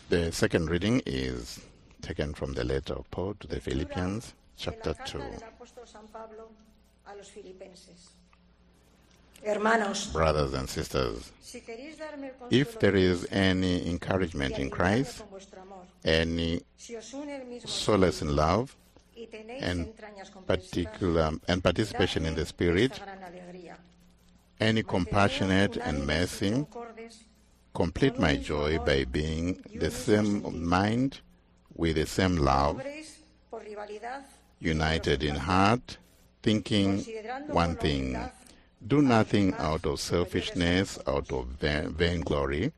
The second reading is taken from the letter of Paul to the Philippians, chapter 2. Brothers and sisters, if there is any encouragement in Christ, any solace in love, and participation in the Spirit, any compassionate and mercy, complete my joy by being the same mind, with the same love, united in heart, thinking one thing. Do nothing out of selfishness, out of vainglory.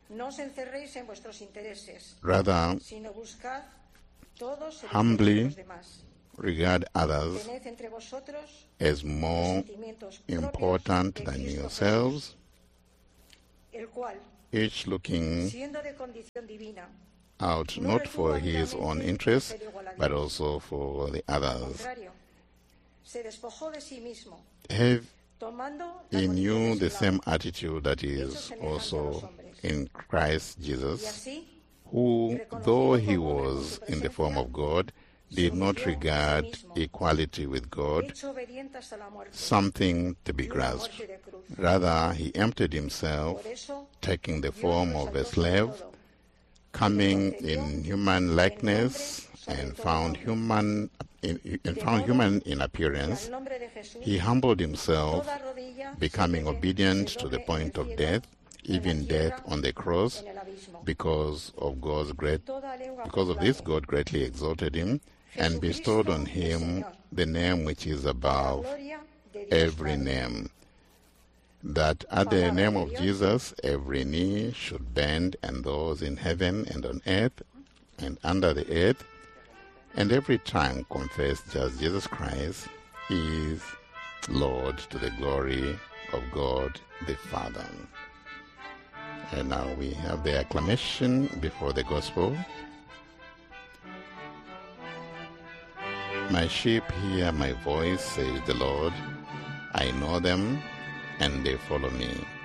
Rather, humbly regard others as more important than yourselves, each looking out not for his own interest, but also for the others. Have in you the same attitude that is also in Christ Jesus, who, though he was in the form of God, did not regard equality with God something to be grasped. Rather, he emptied himself, taking the form of a slave, coming in human likeness, and found human in appearance. He humbled himself, becoming obedient to the point of death, even death on the cross. Because of this, God greatly exalted him and bestowed on him the name which is above every name, that at the name of Jesus every knee should bend, and those in heaven and on earth and under the earth, and every tongue confess just Jesus Christ is Lord, to the glory of God the Father. And now we have the acclamation before the gospel. My sheep hear my voice, says the Lord. I know them, and they follow me.